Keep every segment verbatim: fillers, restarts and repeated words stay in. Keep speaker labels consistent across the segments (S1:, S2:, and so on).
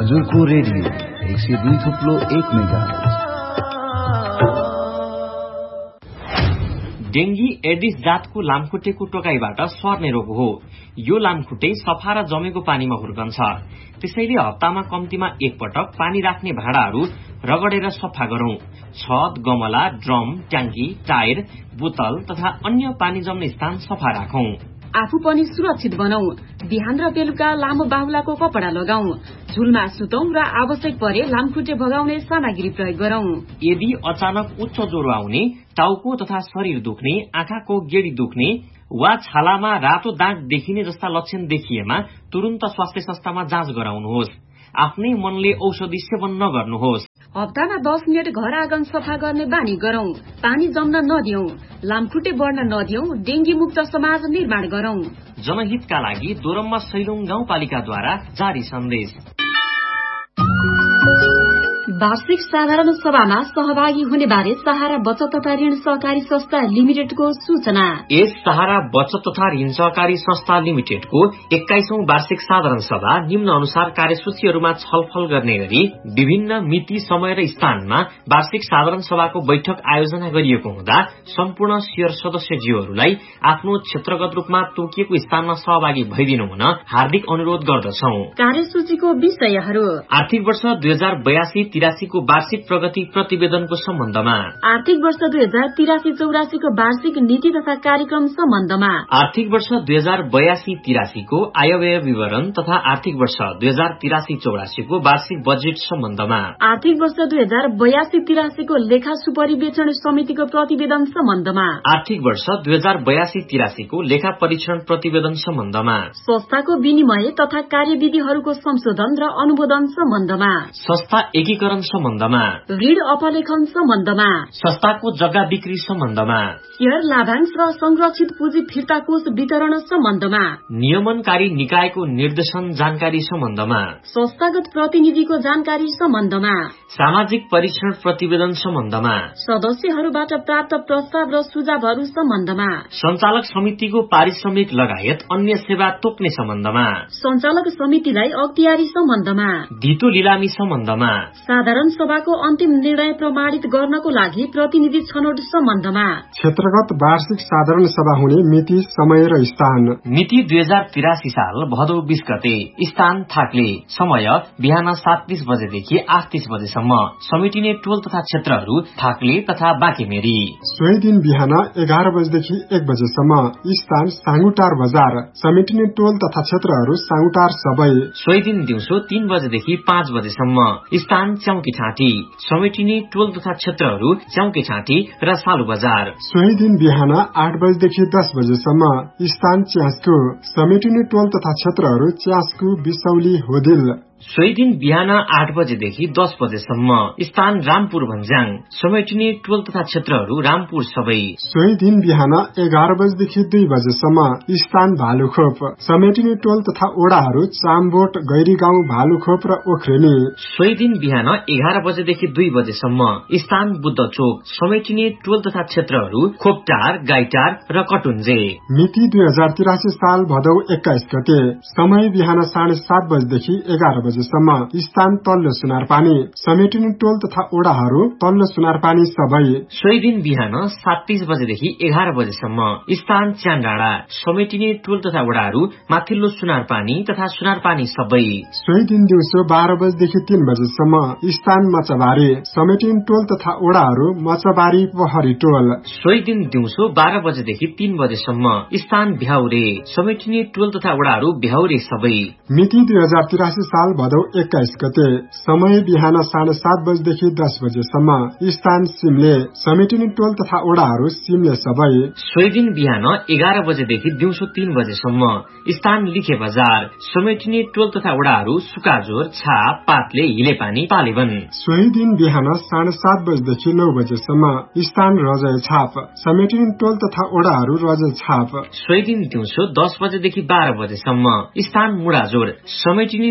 S1: हजुरको रेडियो एक सय दुई थुप्लो एक मेगाहर्ज।
S2: डेंगी एडिस जातको लामखुट्टेको टोकाइबाट सर्ने रोग हो। यो लामखुट्टे सफा र जमेको पानीमा हुर्कन्छ। त्यसैले हप्तामा कम्तीमा एक पटक पानी राख्ने भाँडाहरू रगडेर सफा गरौं। छत, गमला, ड्रम, ट्याङ्की, टायर, बोतल तथा अन्य पानी जम्ने स्थान सफा राखौं।
S3: आफू पनि सुरक्षित बनाऊ। बिहान र बेलुका लामो बाहुलाको कपडा लगाऊ। झुलमा सुतौं र आवश्यक परे लामखुट्टे भगाउने सामग्री प्रयोग गरौं।
S2: यदि अचानक उच्च ज्वरो आउने, टाउको तथा शरीर दुख्ने, आँखाको गेडी दुख्ने वा छालामा रातो दाग देखिने जस्ता लक्षण देखिएमा तुरन्त स्वास्थ्य संस्थामा जाँच गराउनुहोस्। आफ्नै मनले औषधि सेवन नगर्नुहोस्।
S3: हप्तामा दस मिनट घर आँगन सफा गर्ने बानी गरौं। पानी जम्न नदियौं। लामखुट्टे बढ्न नदियौं। डेंगी मुक्त समाज निर्माण गरौं।
S2: जनहितका लागि दोरम्मा सैलौं गाउँपालिकाद्वारा जारी सन्देश।
S3: वार्षिक साधारण सभामा सहभागी हुने बारे सहारा बचत तथा ऋण सहकारी संस्था लिमिटेडको सूचना।
S2: यस सहारा बचत तथा ऋण सहकारी संस्था लिमिटेडको एक्काइसौं वार्षिक साधारण सभा निम्न अनुसार कार्यसूचीहरूमा छलफल गर्ने गरी विभिन्न मिति, समय र स्थानमा वार्षिक साधारण सभाको बैठक आयोजना गरिएको हुँदा सम्पूर्ण शेयर सदस्यज्यूहरूलाई आफ्नो क्षेत्रगत रूपमा तोकिएको स्थानमा सहभागी भइदिनु हुन हार्दिक अनुरोध गर्दछौ।
S3: कार्यसूचीको विषयहरू:
S2: आर्थिक वर्ष दुई हजार बयासी तिरासीको वार्षिक प्रगति प्रतिवेदनको सम्बन्धमा,
S3: आर्थिक वर्ष दुई हजार तिरासी चौरासीको वार्षिक नीति तथा कार्यक्रम सम्बन्धमा,
S2: आर्थिक वर्ष दुई हजार बयासी तिरासीको आयव्यय विवरण तथा आर्थिक वर्ष दुई हजार तिरासी चौरासीको वार्षिक बजेट सम्बन्धमा,
S3: आर्थिक वर्ष दुई हजार बयासी तिरासीको लेखा सुपरिवेक्षण समितिको प्रतिवेदन सम्बन्धमा,
S2: आर्थिक वर्ष दुई हजार बयासी तिरासीको लेखा परीक्षण प्रतिवेदन सम्बन्धमा,
S3: संस्थाको विनिमय तथा कार्यविधिहरूको संशोधन र अनुमोदन सम्बन्धमा,
S2: संस्था एकीकरण सम्बन्धमा,
S3: ऋण अपलेखन सम्बन्धमा,
S2: संस्थाको जग्गा बिक्री सम्बन्धमा,
S3: शेयर लाभांश र संरक्षित पुँजी फिर्ता कोष वितरण सम्बन्धमा,
S2: नियमनकारी निकायको निर्देशन जानकारी सम्बन्धमा,
S3: संस्थागत प्रतिनिधिको जानकारी सम्बन्धमा,
S2: सामाजिक परीक्षण प्रतिवेदन सम्बन्धमा,
S3: सदस्यहरूबाट प्राप्त प्रस्ताव र सुझावहरू सम्बन्धमा,
S2: सञ्चालक समितिको पारिश्रमिक लगायत अन्य सेवा तोक्ने सम्बन्धमा,
S3: सञ्चालक समितिलाई अख्तियारी सम्बन्धमा,
S2: धितो लिलामी सम्बन्धमा,
S3: साधारण सभाको अन्तिम निर्णय प्रमाणित गर्नको लागि प्रतिनिधि छनौट सम्बन्धमा,
S4: क्षेत्रगत वार्षिक साधारण सभा हुने मिति, समय र स्थान।
S2: मिति दुई हजार तिरासी साल भदौ बीस गते, स्थान थाक्ले, समय बिहान सात तीस बजेदेखि आठ तीस बजेसम्म। समेटिने टोल तथा क्षेत्रहरू थाक्ले तथा बाँकेमेरी।
S4: सोही दिन बिहान एघार बजेदेखि एक बजेसम्म। स्थान साङ्गुटार बजार। समेटिने टोल तथा क्षेत्रहरू साङ्गुटार सबै।
S2: सोही दिन दिउँसो तीन बजेदेखि पाँच बजेसम्म। स्थान च्याउकी ठाँटी। समेटिने टोल तथा क्षेत्रहरू च्याउकी ठाँटी र सालु बजार।
S4: सोही दिन बिहान आठ बजेदेखि दस बजेसम्म। स्थान च्यास्कु। समेटिने टोल तथा क्षेत्रहरू च्यास्कु, बिसौली, होदिल।
S2: सोही दिन बिहान आठ बजेदेखि दस बजेसम्म। स्थान रामपुर भन्ज्याङ। समेटिने टोल तथा क्षेत्रहरू रामपुर सबै।
S4: सोही दिन बिहान एघार बजेदेखि दुई बजेसम्म। स्थान भालुखोप। समेटिने टोल तथा ओडाहरू चामबोट, गैरीगाउँ, भालुखोप र ओख्रेनी।
S2: सोही दिन बिहान एघार बजेदेखि दुई बजेसम्म। स्थान बुद्ध चोक। समेटिने टोल तथा क्षेत्रहरू खोपटार, गाईटार र कटुन्जे।
S4: मिति दुई हजार तिरासी साल भदौ एक्काइस गते। समय बिहान साढे सात बजेदेखि एघार बजे सम्म। स्थान तल्लो सुनारपानी। समेटिने टोल तथा ओडाहरू तल्लो सुनारपानी सबै।
S2: सोही दिन बिहान सात तीस बजेदेखि एघार बजेसम्म। स्थान च्यानडाँडा। समेटिने टोल तथा ओडाहरू माथिल्लो सुनारपानी तथा सुनारपानी सबै।
S4: सोही दिन दिउँसो बाह्र बजेदेखि तीन बजेसम्म। स्थान मचबारी। समेटिने टोल तथा ओडाहरू मचबारी, पहरी टोल।
S2: सोही दिन दिउँसो बाह्र बजेदेखि तीन बजेसम्म। स्थान भ्याउरे। समेटिने टोल तथा ओडाहरू भ्याउरे सबै।
S4: मिति दुई हजार तिरासी साल भदौ एक्काइस गते। समय बिहान साढे सात बजेदेखि दस बजेसम्म। स्थान सिमले। समेटिने टोल तथा ओडाहरू सिमले सबै।
S2: सोही दिन बिहान एघार बजेदेखि दिउँसो तीन बजेसम्म। स्थान लिखे बजार। समेटिने टोल तथा ओडाहरू सुकाजोर, छाप, पातले, हिलेपानी, पालेवन।
S4: सोही दिन बिहान साढे सात बजेदेखि नौ बजेसम्म। स्थान रजय छाप। समेटिने टोल तथा ओडाहरू रजय छाप।
S2: सोही दिन दिउँसो दस बजेदेखि बाह्र बजेसम्म। स्थान मुडाजोर। समेटिने टोल तथा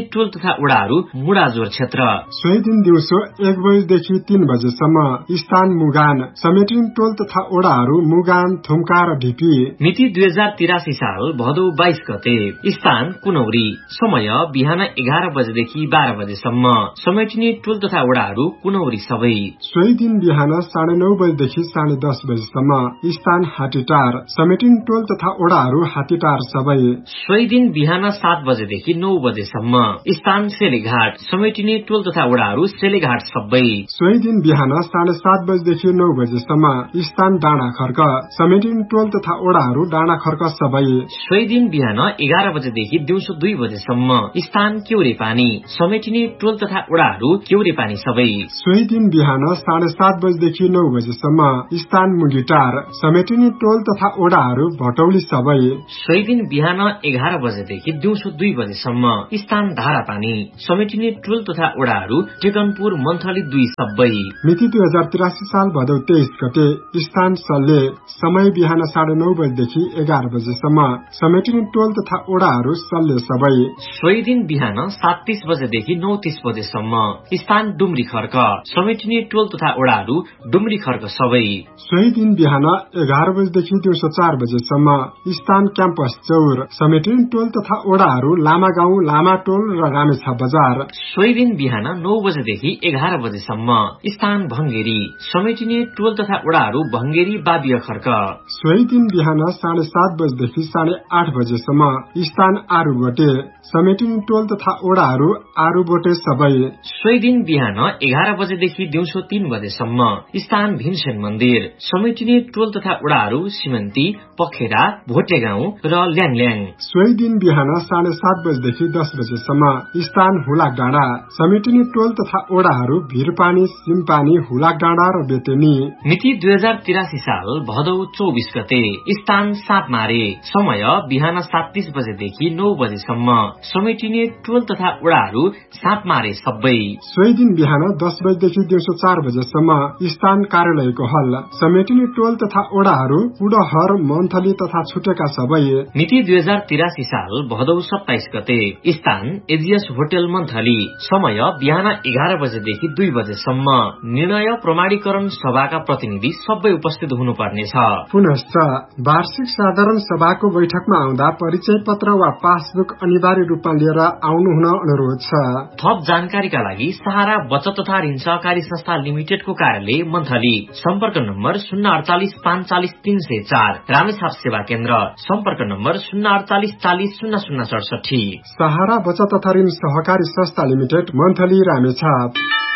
S2: तथा ओडाहरू मुडाजोर क्षेत्र।
S4: सोही दिन दिउँसो एक बजेदेखि तीन बजेसम्म स्थान मुगान समेटिन टोल तथा ओडाहरू मुगान, थुम्का र ढिपी।
S2: मिति दुई हजार तिरासी साल भदौ बाइस गते। स्थान कुनौरी। समय बिहान एघार बजेदेखि बाह्र बजेसम्म। समेटिने टोल तथा ओडाहरू कुनौरी सबै।
S4: सोही दिन बिहान साढे नौ बजेदेखि साढे दस बजेसम्म। स्थान हाटीटार समेटिन टोल तथा ओडाहरू हाटीटार सबै।
S2: सोही दिन बिहान सात बजेदेखि नौ बजेसम्म। स्थान सेलेघाट समेटिने टोल तथा ओडाहरू सेलेघाट सबै।
S4: सोही दिन बिहान साढे सात बजेदेखि नौ बजेसम्म। स्थान डाँडा खर्क समेटिने टोल तथा ओडाहरू डाँडा खर्क सबै।
S2: सोही दिन बिहान एघार बजेदेखि दिउँसो दुई बजेसम्म। स्थान केउरे पानी समेटिने टोल तथा ओडाहरू केउरे पानी सबै।
S4: सोही दिन बिहान साढे सात बजेदेखि नौ बजेसम्म। स्थान मुगिटार समेटिने टोल तथा ओडाहरू भटौली सबै।
S2: सोही दिन बिहान एघार बजेदेखि दिउँसो दुई बजेसम्म। स्थान धारापानी समेटिने टोल तथा ओडाहरू टेकनपुर मन्थली दुई सबै।
S4: मिति दुई हजार तिरासी साल भदौ तेइस गते। स्थान सल्ले समय बिहान साढे नौ बजेदेखि एघार बजेसम्म। समेटिने टोल तथा ओडाहरू सल्ले सबै।
S2: सोही दिन बिहान सात तीस बजेदेखि नौ तीस बजेसम्म। स्थान डुम्री खर्क समेटिने टोल तथा ओडाहरू डुम्री खर्क सबै।
S4: सोही दिन बिहान एघार बजेदेखि दिउँसो चार बजेसम्म। स्थान क्याम्पस चौर समेटिने टोल तथा ओडाहरू लामा गाउँ, लामा टोल र रामेछा बजार।
S2: सोही दिन बिहान नौ बजेदेखि एघार बजेसम्म। स्थान भंगेरी समेटिने टोल तथा ओडाहरू भंगेरी बाबिया खर्क।
S4: सोही दिन बिहान साढे सात बजेदेखि साढे आठ बजेसम्म। स्थान आरूबोटे समेटिने टोल तथा ओडाहरू आरूबोटे सबै।
S2: सोही दिन बिहान एघार बजेदेखि दिउँसो तीन बजेसम्म। स्थान भीमसेन मन्दिर समेटिने टोल तथा ओडाहरू सिमन्ती, पखेरा, भोटेगाउँ र ल्याङल्याङ।
S4: सोही दिन बिहान साढे सात बजेदेखि दस बजेसम्म। स्थान हुलाक डाँडा समेटिने टोल तथा ओडाहरू भिरपानी, सिमपानी, हुलाक डाँडा र बेतेनी।
S2: मिति दुई हजार तिरासी साल भदौ चौबिस गते। स्थान सापमारे समय बिहान सात तीस बजेदेखि नौ बजेसम्म। समेटिने टोल तथा ओडाहरू सापमारे सबै।
S4: सोही दिन बिहान दस बजेदेखि दिउँसो चार बजेसम्म। स्थान कार्यालयको हल समेटिने टोल तथा ओडाहरू उडहर, मन्थली तथा छुटेका सबै।
S2: मिति दुई हजार तिरासी साल भदौ सत्ताइस गते। स्थान एजिएस होटल मन्थली समय बिहान एघार बजेदेखि दुई बजेसम्म। निर्णय प्रमाणीकरण सभाका प्रतिनिधि सबै उपस्थित हुनुपर्नेछ।
S4: पुनश्च वार्षिक साधारण सभाको बैठकमा आउँदा परिचय पत्र वा पासबुक अनिवार्य रूपमा लिएर आउनु हुन अनुरोध छ।
S2: थप जानकारीका लागि सहारा बचत तथा ऋण सहकारी संस्था लिमिटेडको कार्यालय मन्थली। सम्पर्क नम्बर शून्य अडचालिस पाँच चालिस तीन सय चार। रामेछाप सेवा केन्द्र सम्पर्क नम्बर शून्य अडचालिस चालिस शून्य शून्य सडसठी।
S4: सहारा बचत तथा ऋण सहकारी संस्था लिमिटेड मन्थली, रामेछाप।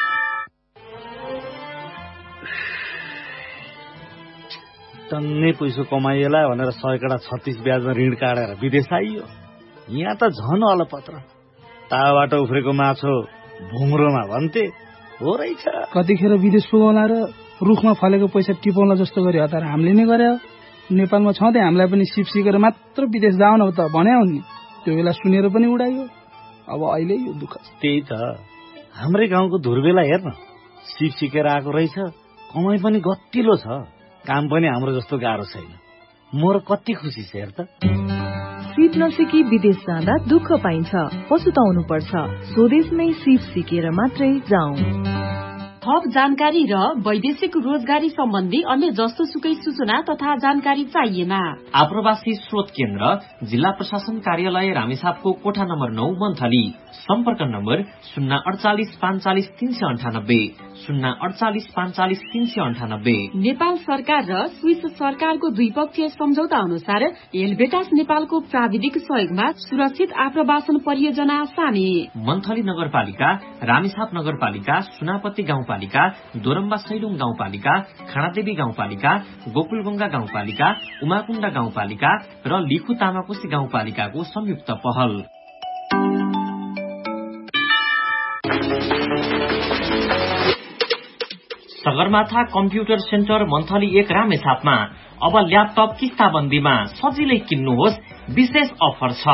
S5: टन्नै पैसो कमाइएला भनेर सयकडा छत्तीस ब्याजमा ऋण काटेर विदेश आइयो। यहाँ त झन अलपत्र। ताबाट उफ्रेको माछो भुङ्रोमा भन्थे हो रहेछ।
S6: कतिखेर विदेश पुगौला र रुखमा फलेको पैसा टिपाउला जस्तो गरी हतार हामीले नै गरे। नेपालमा छँदै हामीलाई पनि सिप सिकेर मात्र विदेश जाउन त भन्या हुन् नि। त्यो बेला सुनेर पनि उडाइयो। अब अहिले यो दुःख।
S5: त्यही त हाम्रै गाउँको धुर्बेला हेर्न, सिप सिकेर आएको रहेछ। कमाइ पनि गतिलो छ, काम पनि हाम्रो जस्तो गाह्रो छैन। मोर कति खुसी छ हेर त।
S7: सिप नसिकी विदेश जाँदा दुःख पाइन्छ, पछुताउनु पर्छ। स्वदेशमै सिप सिकेर मात्रै जाउँ।
S3: थप जानकारी र वैदेशिक रोजगारी सम्बन्धी अन्य जस्तो सुकै सूचना तथा जानकारी चाहिएमा
S2: आप्रवासी स्रोत केन्द्र जिल्ला प्रशासन कार्यालय रामेछापको कोठा नम्बर नौ मन्थली। सम्पर्क नम्बर शून्य अडचालिस पाँचालिस तीन सय अन्ठानब्बे शून्य अडचालिस पाँचालिस तीन सय अन्ठानब्बे।
S3: नेपाल सरकार र स्विस सरकारको द्विपक्षीय सम्झौता अनुसार एलबेटास नेपालको प्राविधिक सहयोगमा सुरक्षित आप्रवासन परियोजना साने।
S2: मन्थली नगरपालिका, रामेछाप नगरपालिका, सुनापत्ती गाउँपालिका, दोरम्बा सैलुङ गाउँपालिका, खानादेवी गाउँपालिका, गोकुलगंगा गाउँपालिका, उमाकुण्डा गाउँपालिका र लिखु तामाकोशी गाउँपालिकाको संयुक्त पहल। सगरमाथा कम्प्युटर सेन्टर मन्थली एक रामेछापमा अब ल्यापटप किस्ताबन्दीमा सजिलै किन्नुहोस्, विशेष अफर छ।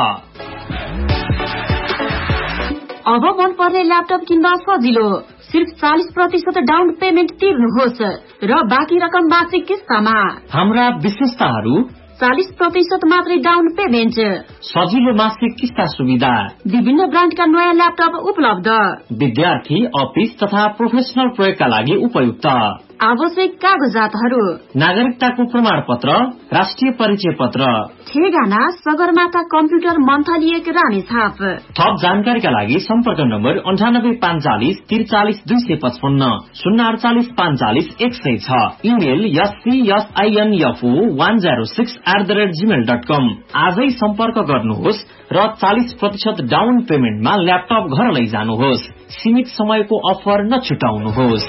S3: अब मन पर्ने ल्यापटप किन्दा सजिलो, सिर्फ चालीस प्रतिशत डाउन पेमेन्ट तिर्नुहोस् र बाँकी रकम मासिक किस्तामा।
S2: हाम्रा विशेषताहरू:
S3: चालिस प्रतिशत मात्रै डाउन पेमेन्ट,
S2: सजिलो मासिक किस्ता सुविधा,
S3: विभिन्न ब्रान्डका नयाँ ल्यापटप उपलब्ध,
S2: विद्यार्थी अफिस तथा प्रोफेसनल प्रयोगका लागि उपयुक्त,
S3: आवश्यक कागजातहरू,
S2: नागरिकताको प्रमाण पत्र, राष्ट्रिय परिचय पत्र,
S3: ठेगाना सगरमाथा कम्प्युटर मन्थली एक रामेछाप।
S2: थप जानकारीका लागि सम्पर्क नम्बर अन्ठानब्बे पाँचचालिस त्रिचालिस दुई सय पचपन्न शून्य अडचालिस पाँचचालिस एक सय छ। Email एससीएसआईएनएफओ one zero six at the rate Gmail dot कम। आजै सम्पर्क गर्नुहोस् र चालिस प्रतिशत डाउन पेमेन्टमा ल्यापटप घर लैजानुहोस्। सीमित समयको अफर नछुटाउनुहोस्।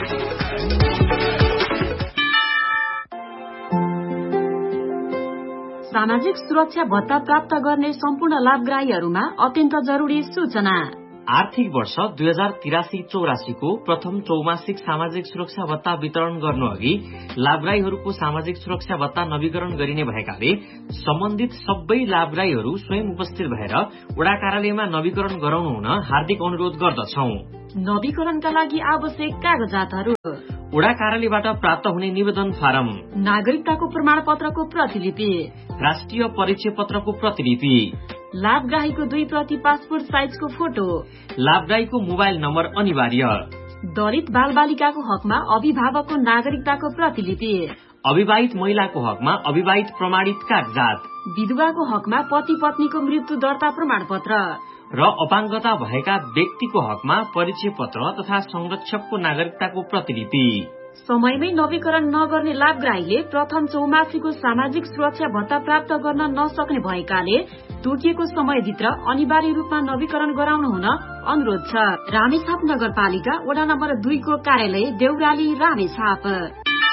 S3: सामाजिक सुरक्षा भत्ता प्राप्त गर्ने सम्पूर्ण लाभग्राहीहरूमा अत्यन्त जरूरी सूचना।
S2: आर्थिक वर्ष दुई हजार तिरासी चौरासीको प्रथम चौमासिक सामाजिक सुरक्षा भत्ता वितरण गर्नु अघि लाभग्राहीहरूको सामाजिक सुरक्षा भत्ता नवीकरण गरिने भएकाले सम्बन्धित सबै लाभग्राहीहरू स्वयं उपस्थित भएर वडा कार्यालयमा नवीकरण गराउनु हुन हार्दिक अनुरोध गर्दछौ।
S3: नवीकरणका लागि आवश्यक कागजातहरू:
S2: वडा कार्यालयबाट प्राप्त हुने निवेदन फारम,
S3: नागरिकताको प्रमाण पत्रको प्रतिलिपि,
S2: राष्ट्रिय परिचय पत्रको प्रतिलिपि,
S3: लाभग्राहीको दुई प्रति पासपोर्ट साइजको फोटो,
S2: लाभग्राहीको मोबाइल नम्बर अनिवार्य,
S3: दलित बालबालिकाको हकमा अभिभावकको नागरिकताको प्रतिलिपि,
S2: अविवाहित महिलाको हकमा अविवाहित प्रमाणित कागजात,
S3: विधवाको हकमा पति पत्नीको मृत्यु दर्ता प्रमाण पत्र
S2: र अपाङ्गता भएका व्यक्तिको हकमा परिचय पत्र तथा संरक्षकको नागरिकताको प्रतिलिपि।
S3: समयमै नवीकरण नगर्ने लाभग्राहीले प्रथम चौमासीको सामाजिक सुरक्षा भत्ता प्राप्त गर्न नसक्ने भएकाले तोकिएको समयभित्र अनिवार्य रूपमा नवीकरण गराउनु हुन अनुरोध छ। रामेछाप नगरपालिका वडा नम्बर दुईको कार्यालय देउराली रामेछाप।